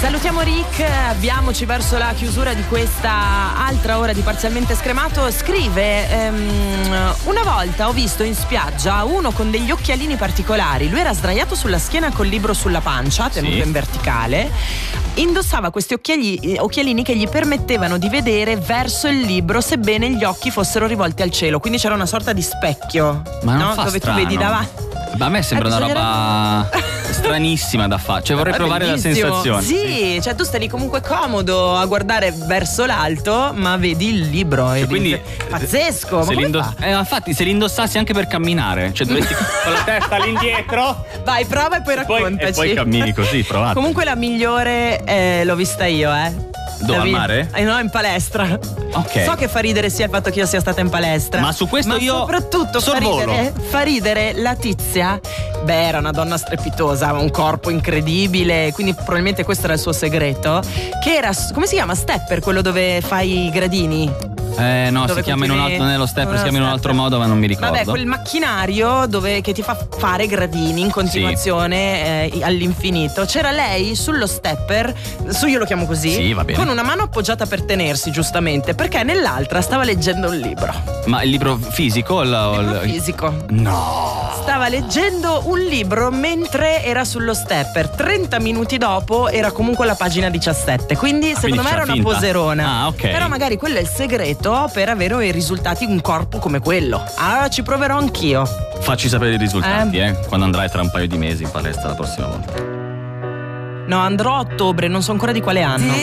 Salutiamo Rick, avviamoci verso la chiusura di questa altra ora di Parzialmente Scremato. Scrive: una volta ho visto in spiaggia uno con degli occhialini particolari. Lui era sdraiato sulla schiena col libro sulla pancia, tenuto in verticale. Indossava questi occhialini che gli permettevano di vedere verso il libro, sebbene gli occhi fossero rivolti al cielo. Quindi c'era una sorta di specchio, ma non fa dove strano. tu vedi davanti. Ma a me sembra una roba stranissima da fare. Cioè vorrei provare bellissimo. La sensazione. Sì, cioè tu stai lì comunque comodo a guardare verso l'alto, ma vedi il libro. Cioè, quindi pazzesco. Infatti se li indossassi anche per camminare, cioè dovresti con la testa all'indietro. Vai, prova e poi raccontaci. E poi cammini così, provate. Comunque la migliore l'ho vista io, Dove, al mare? No, in palestra. Ok. So che fa ridere sia il fatto che io sia stata in palestra, ma su questo io soprattutto fa ridere la tizia. Beh, era una donna strepitosa, aveva un corpo incredibile, quindi probabilmente questo era il suo segreto. Che era, come si chiama? Stepper, quello dove fai i gradini. No, si chiama in un altro, non è lo stepper, si chiama in un altro modo, ma non mi ricordo. Vabbè, quel macchinario che ti fa fare gradini in continuazione, all'infinito. C'era lei sullo stepper, io lo chiamo così, sì, va bene, con una mano appoggiata per tenersi, giustamente, perché nell'altra stava leggendo un libro. Ma il libro fisico? Fisico. No. Stava leggendo un libro mentre era sullo stepper. 30 minuti dopo era comunque alla pagina 17. Quindi secondo me era una poserona. Ah, ok. Però magari quello è il segreto per avere i risultati in un corpo come quello. Allora ci proverò anch'io. Facci sapere i risultati, quando andrai tra un paio di mesi in palestra la prossima volta. No, andrò a ottobre, non so ancora di quale anno.